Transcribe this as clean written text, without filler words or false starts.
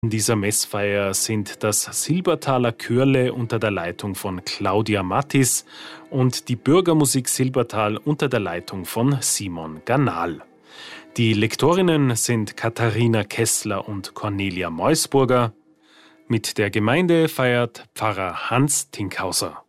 In dieser Messfeier sind das Silbertaler Chörle unter der Leitung von Claudia Mattis und die Bürgermusik Silbertal unter der Leitung von Simon Ganal. Die Lektorinnen sind Katharina Kessler und Cornelia Meusburger. Mit der Gemeinde feiert Pfarrer Hans Tinkhauser.